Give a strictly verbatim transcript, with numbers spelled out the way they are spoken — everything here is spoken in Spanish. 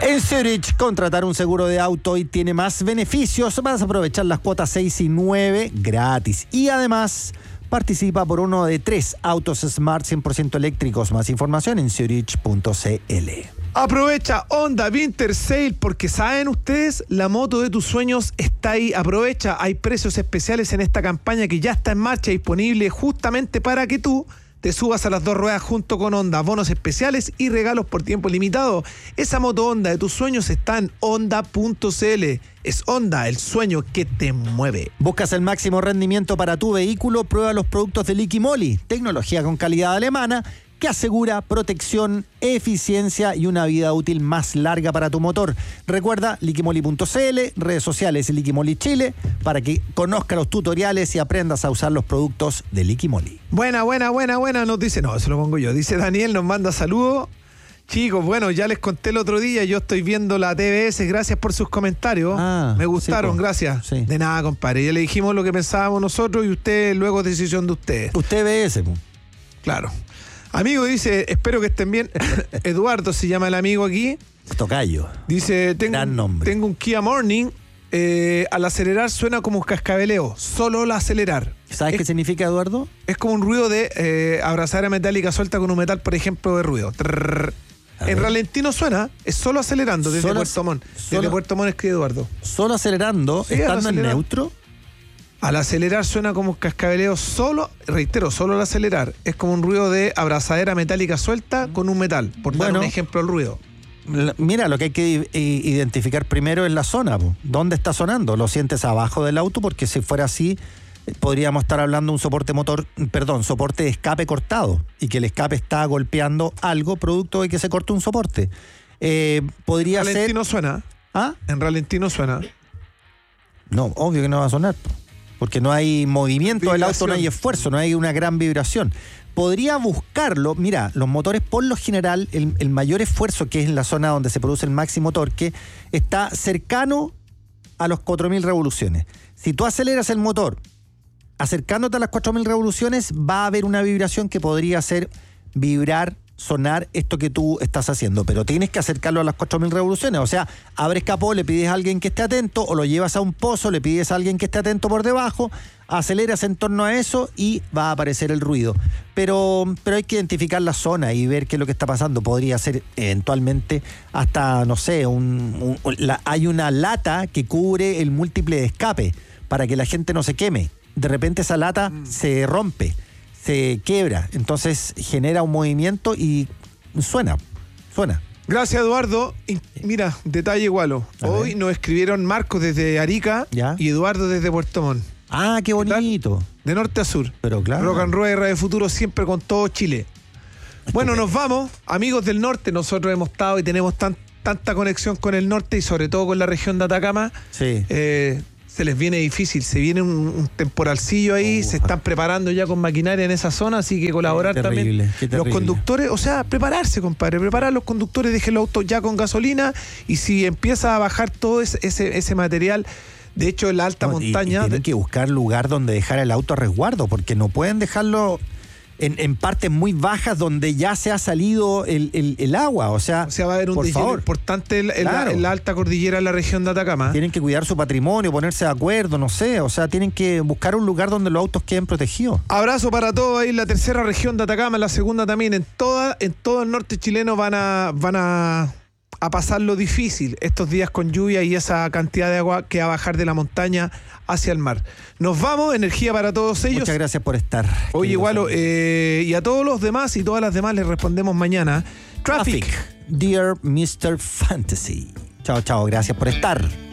En Zurich, contratar un seguro de auto y tiene más beneficios. Vas a aprovechar las cuotas seis y nueve gratis. Y además, participa por uno de tres autos Smart cien por ciento eléctricos. Más información en zurich punto c l. Aprovecha Honda Winter Sale porque saben ustedes, la moto de tus sueños está ahí. Aprovecha, hay precios especiales en esta campaña que ya está en marcha, disponible justamente para que tú te subas a las dos ruedas junto con Honda. Bonos especiales y regalos por tiempo limitado. Esa moto Honda de tus sueños está en honda punto c l. Es Honda, el sueño que te mueve. ¿Buscas el máximo rendimiento para tu vehículo? Prueba los productos de Liquimoli, tecnología con calidad alemana que asegura protección, eficiencia y una vida útil más larga para tu motor. Recuerda liquimoli punto c l, redes sociales Liquimoli Chile, para que conozcas los tutoriales y aprendas a usar los productos de Liquimoli. Buena, buena, buena, buena, nos dice, no, eso lo pongo yo. Dice Daniel, nos manda saludos. Chicos, bueno, ya les conté el otro día, yo estoy viendo la T V S, gracias por sus comentarios. Ah, me gustaron, sí, gracias. Sí. De nada, compadre. Ya le dijimos lo que pensábamos nosotros y usted luego decisión de ustedes. Usted ve ese, pues. Claro. Amigo, dice, espero que estén bien. Eduardo se llama el amigo aquí. Tocayo. Dice, tengo, tengo un Kia Morning. Eh, al acelerar suena como un cascabeleo. Solo al acelerar. ¿Sabes es, qué significa, Eduardo? Es como un ruido de eh, abrazadera metálica suelta con un metal, por ejemplo, de ruido. Trrr. En ralentí no suena, es solo acelerando desde solo, Puerto Montt. Desde solo, Puerto Montt escribe Eduardo. Solo acelerando, sí, estando en neutro. Al acelerar suena como un cascabeleo solo, reitero, solo al acelerar. Es como un ruido de abrazadera metálica suelta con un metal, por dar bueno, un ejemplo al ruido. Mira, lo que hay que identificar primero es la zona. ¿Dónde está sonando? ¿Lo sientes abajo del auto? Porque si fuera así, podríamos estar hablando de un soporte motor, perdón, soporte de escape cortado, y que el escape está golpeando algo producto de que se cortó un soporte. Eh, podría ser... ¿En ralentí no suena? ¿Ah? ¿En ralentí no suena? No, obvio que no va a sonar, porque no hay movimiento del auto, no hay esfuerzo, no hay una gran vibración. Podría buscarlo, mira, los motores por lo general, el, el mayor esfuerzo, que es en la zona donde se produce el máximo torque, está cercano a los cuatro mil revoluciones. Si tú aceleras el motor acercándote a las cuatro mil revoluciones, va a haber una vibración que podría hacer vibrar, sonar esto que tú estás haciendo, pero tienes que acercarlo a las cuatro mil revoluciones. O sea, abres capó, le pides a alguien que esté atento, o lo llevas a un pozo, le pides a alguien que esté atento por debajo, aceleras en torno a eso y va a aparecer el ruido. Pero, pero hay que identificar la zona y ver qué es lo que está pasando. Podría ser eventualmente hasta, no sé, un, un, la, hay una lata que cubre el múltiple de escape para que la gente no se queme. De repente esa lata mm. se rompe, se quiebra, entonces genera un movimiento y suena, suena. Gracias, Eduardo. Y mira, detalle igualo. Hoy nos escribieron Marcos desde Arica, ¿ya? Y Eduardo desde Puerto Montt. Ah, qué bonito. De norte a sur. Pero claro. Rock and Roll y Radio Futuro siempre con todo Chile. Bueno, nos vamos, amigos del norte. Nosotros hemos estado y tenemos tan, tanta conexión con el norte y sobre todo con la región de Atacama. Sí. Eh, se les viene difícil, se viene un, un temporalcillo ahí, uh, se están preparando ya con maquinaria en esa zona, así que colaborar qué terrible, también. Qué los conductores, o sea, prepararse, compadre, preparar los conductores, dejen los autos ya con gasolina, y si empieza a bajar todo ese, ese, ese material, de hecho en la alta no, montaña... Y, y tienen que buscar lugar donde dejar el auto a resguardo, porque no pueden dejarlo... En, en partes muy bajas donde ya se ha salido el, el, el agua, o sea, o sea, va a haber un deshielo importante en, en, claro. la, en la alta cordillera de la región de Atacama. Tienen que cuidar su patrimonio, ponerse de acuerdo, no sé, o sea, tienen que buscar un lugar donde los autos queden protegidos. Abrazo para todos ahí en la tercera región de Atacama, en la segunda también, en toda, en todo el norte chileno van a, van a, a pasar lo difícil estos días con lluvia y esa cantidad de agua que va a bajar de la montaña hacia el mar. Nos vamos, energía para todos ellos. Muchas gracias por estar. Oye, igual, eh, y a todos los demás y todas las demás les respondemos mañana. Traffic. Traffic. Dear mister Fantasy. Chao, chao, gracias por estar.